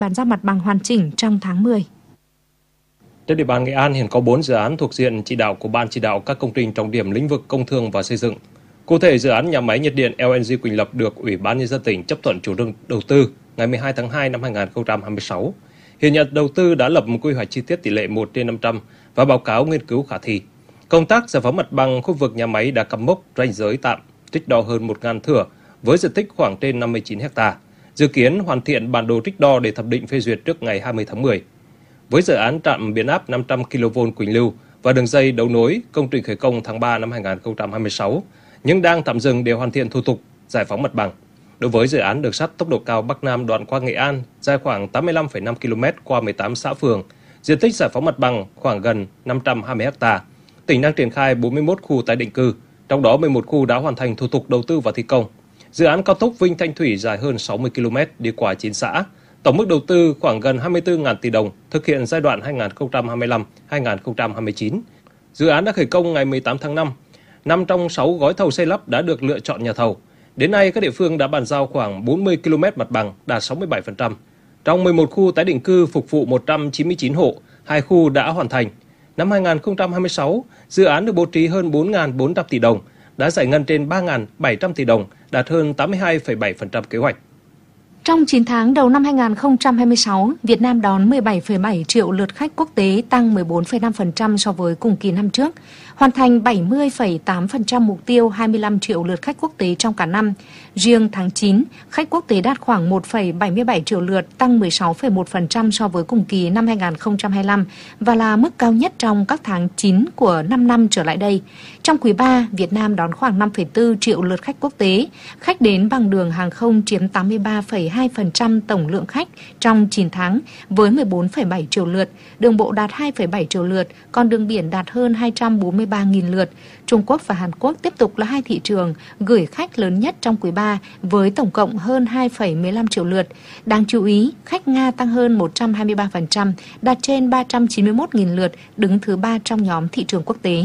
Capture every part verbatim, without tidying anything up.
bàn giao mặt bằng hoàn chỉnh trong tháng mười. Trên địa bàn Nghệ An hiện có bốn dự án thuộc diện chỉ đạo của Ban chỉ đạo các công trình trọng điểm lĩnh vực công thương và xây dựng. Cụ thể, dự án nhà máy nhiệt điện lờ en giê Quỳnh Lập được Ủy ban Nhân dân tỉnh chấp thuận chủ trương đầu tư ngày mười hai tháng hai năm hai nghìn không trăm hai mươi sáu. Hiện nhà đầu tư đã lập một quy hoạch chi tiết tỷ lệ một trên năm trăm và báo cáo nghiên cứu khả thi. Công tác giải phóng mặt bằng khu vực nhà máy đã cắm mốc ranh giới tạm, trích đo hơn một nghìn thửa với diện tích khoảng trên năm mươi chín héc ta. Dự kiến hoàn thiện bản đồ trích đo để thẩm định phê duyệt trước ngày hai mươi tháng mười. Với dự án trạm biến áp năm trăm ki lô vôn Quỳnh Lưu và đường dây đấu nối, công trình khởi công tháng ba năm hai nghìn không trăm hai mươi sáu, nhưng đang tạm dừng để hoàn thiện thủ tục giải phóng mặt bằng. Đối với dự án đường sắt tốc độ cao Bắc Nam đoạn qua Nghệ An, dài khoảng tám mươi lăm phẩy năm ki lô mét qua mười tám xã phường, diện tích giải phóng mặt bằng khoảng gần năm trăm hai mươi héc ta. Tỉnh đang triển khai bốn mươi mốt khu tái định cư, trong đó mười một khu đã hoàn thành thủ tục đầu tư và thi công. Dự án cao tốc Vinh Thanh Thủy dài hơn sáu mươi ki lô mét đi qua chín xã. Tổng mức đầu tư khoảng gần hai mươi tư nghìn tỷ đồng, thực hiện giai đoạn hai nghìn không trăm hai mươi lăm đến hai nghìn không trăm hai mươi chín. Dự án đã khởi công ngày mười tám tháng năm. Năm trong sáu gói thầu xây lắp đã được lựa chọn nhà thầu. Đến nay, các địa phương đã bàn giao khoảng bốn mươi ki lô mét mặt bằng, đạt sáu mươi bảy phần trăm. Trong mười một khu tái định cư phục vụ một trăm chín mươi chín hộ, hai khu đã hoàn thành. Năm hai nghìn không trăm hai mươi sáu, dự án được bố trí hơn bốn nghìn bốn trăm tỷ đồng, đã giải ngân trên ba nghìn bảy trăm tỷ đồng, đạt hơn tám mươi hai phẩy bảy phần trăm kế hoạch. Trong chín tháng đầu năm hai nghìn không trăm hai mươi sáu, Việt Nam đón mười bảy phẩy bảy triệu lượt khách quốc tế, tăng mười bốn phẩy năm phần trăm so với cùng kỳ năm trước, hoàn thành bảy mươi phẩy tám phần trăm mục tiêu hai mươi lăm triệu lượt khách quốc tế trong cả năm. Riêng tháng chín, khách quốc tế đạt khoảng một phẩy bảy mươi bảy triệu lượt, tăng mười sáu phẩy một phần trăm so với cùng kỳ năm hai nghìn không trăm hai mươi lăm và là mức cao nhất trong các tháng chín của năm năm trở lại đây. Trong quý ba, Việt Nam đón khoảng năm phẩy bốn triệu lượt khách quốc tế. Khách đến bằng đường hàng không chiếm tám mươi ba phẩy hai phần trăm tổng lượng khách trong chín tháng với mười bốn phẩy bảy triệu lượt, đường bộ đạt hai phẩy bảy triệu lượt, còn đường biển đạt hơn hai trăm bốn mươi ba nghìn lượt. Trung Quốc và Hàn Quốc tiếp tục là hai thị trường gửi khách lớn nhất trong quý ba với tổng cộng hơn hai phẩy mười lăm triệu lượt. Đáng chú ý, khách Nga tăng hơn một trăm hai mươi ba phần trăm, đạt trên ba trăm chín mươi mốt nghìn lượt, đứng thứ ba trong nhóm thị trường quốc tế.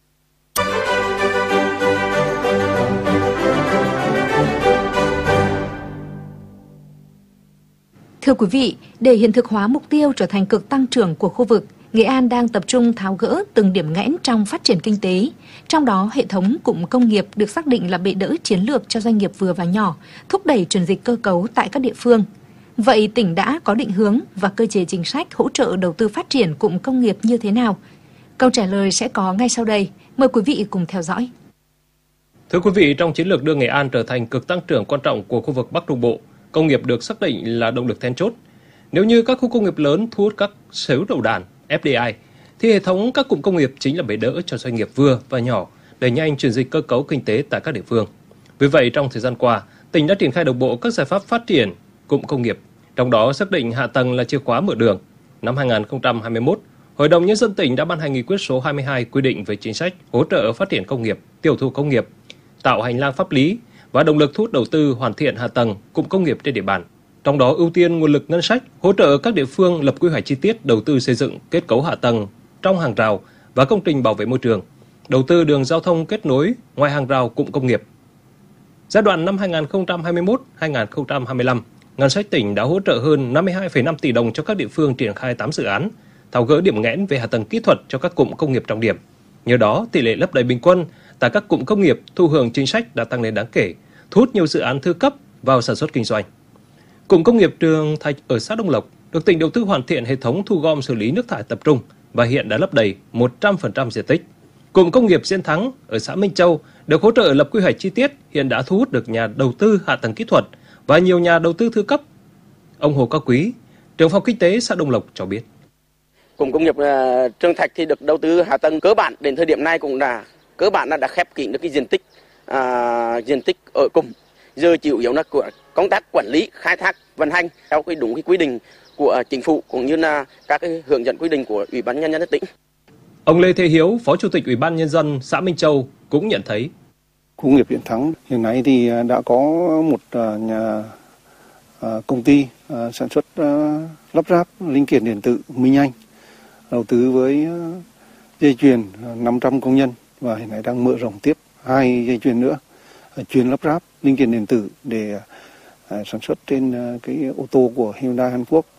Thưa quý vị, để hiện thực hóa mục tiêu trở thành cực tăng trưởng của khu vực, Nghệ An đang tập trung tháo gỡ từng điểm nghẽn trong phát triển kinh tế. Trong đó, hệ thống cụm công nghiệp được xác định là bệ đỡ chiến lược cho doanh nghiệp vừa và nhỏ, thúc đẩy chuyển dịch cơ cấu tại các địa phương. Vậy tỉnh đã có định hướng và cơ chế chính sách hỗ trợ đầu tư phát triển cụm công nghiệp như thế nào? Câu trả lời sẽ có ngay sau đây. Mời quý vị cùng theo dõi. Thưa quý vị, trong chiến lược đưa Nghệ An trở thành cực tăng trưởng quan trọng của khu vực Bắc Trung Bộ, công nghiệp được xác định là động lực then chốt. Nếu như các khu công nghiệp lớn thu hút các sở hữu đầu đàn ép đê i, thì hệ thống các cụm công nghiệp chính là bệ đỡ cho doanh nghiệp vừa và nhỏ đẩy nhanh chuyển dịch cơ cấu kinh tế tại các địa phương. Vì vậy, trong thời gian qua, tỉnh đã triển khai đồng bộ các giải pháp phát triển cụm công nghiệp, trong đó xác định hạ tầng là chìa khóa mở đường. Năm hai nghìn không trăm hai mươi mốt, Hội đồng Nhân dân tỉnh đã ban hành nghị quyết số hai mươi hai quy định về chính sách hỗ trợ phát triển công nghiệp, tiểu thủ công nghiệp, tạo hành lang pháp lý và động lực thu hút đầu tư hoàn thiện hạ tầng cụm công nghiệp trên địa bàn. Trong đó ưu tiên nguồn lực ngân sách, hỗ trợ các địa phương lập quy hoạch chi tiết đầu tư xây dựng kết cấu hạ tầng trong hàng rào và công trình bảo vệ môi trường, đầu tư đường giao thông kết nối ngoài hàng rào cụm công nghiệp. Giai đoạn năm hai nghìn không trăm hai mươi mốt đến hai nghìn không trăm hai mươi lăm, ngân sách tỉnh đã hỗ trợ hơn năm mươi hai phẩy năm tỷ đồng cho các địa phương triển khai tám dự án, tháo gỡ điểm nghẽn về hạ tầng kỹ thuật cho các cụm công nghiệp trọng điểm. Nhờ đó, tỷ lệ lấp đầy bình quân tại các cụm công nghiệp thụ hưởng chính sách đã tăng lên đáng kể, thu hút nhiều dự án thứ cấp vào sản xuất kinh doanh. Cụm công nghiệp Trường Thạch ở xã Đông Lộc được tỉnh đầu tư hoàn thiện hệ thống thu gom xử lý nước thải tập trung và hiện đã lấp đầy một trăm phần trăm diện tích. Cụm công nghiệp Diên Thắng ở xã Minh Châu được hỗ trợ lập quy hoạch chi tiết, hiện đã thu hút được nhà đầu tư hạ tầng kỹ thuật và nhiều nhà đầu tư thứ cấp. Ông Hồ Cao Quý, trưởng phòng kinh tế xã Đông Lộc cho biết. Cụm công nghiệp uh, Trường Thạch thì được đầu tư hạ tầng cơ bản đến thời điểm này cũng đã cơ bản là đã khép kín được cái diện tích uh, diện tích ở cụm. Giờ chủ yếu là của công tác quản lý, khai thác, vận hành theo cái đúng cái quy định của chính phủ cũng như là các cái hướng dẫn quy định của Ủy ban Nhân dân tỉnh. Ông Lê Thế Hiếu, Phó Chủ tịch Ủy ban Nhân dân xã Minh Châu cũng nhận thấy. Khu công nghiệp Diên Thắng hiện nay thì đã có một nhà công ty sản xuất lắp ráp linh kiện điện tử Minh Anh đầu tư với dây chuyền năm trăm công nhân và hiện nay đang mở rộng tiếp hai dây chuyền nữa chuyên lắp ráp linh kiện điện tử để sản xuất trên cái ô tô của Hyundai Hàn Quốc